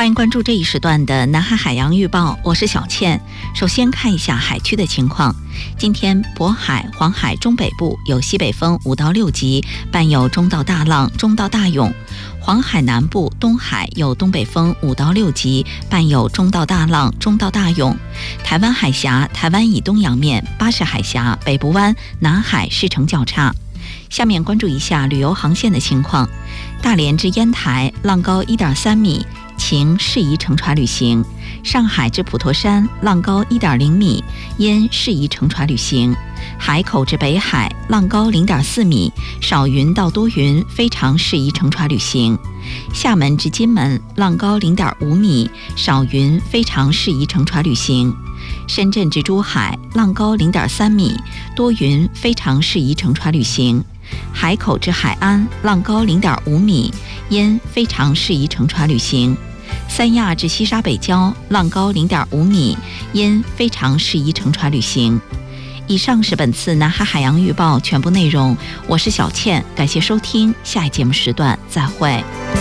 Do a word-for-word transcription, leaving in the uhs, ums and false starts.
欢迎关注这一时段的南海海洋预报，我是小倩。首先看一下海区的情况。今天渤海、黄海中北部有西北风五到六级，伴有中到大浪、中到大涌；黄海南部、东海有东北风五到六级，伴有中到大浪、中到大涌。台湾海峡、台湾以东洋面、巴士海峡、北部湾、南海湿程较差。下面关注一下旅游航线的情况。大连至烟台浪高一点三米，晴，适宜乘船旅行。上海至普陀山浪高一点零米，因适宜乘船旅行。海口至北海浪高零点四米，少云到多云，非常适宜乘船旅行。厦门至金门浪高零点五米，少云，非常适宜乘船旅行。深圳至珠海浪高零点三米，多云，非常适宜乘船旅行。海口至海安浪高零点五米，因非常适宜乘船旅行。三亚至西沙北礁浪高零点五米，因非常适宜乘船旅行。以上是本次南海海洋预报全部内容，我是小倩，感谢收听，下一节目时段再会。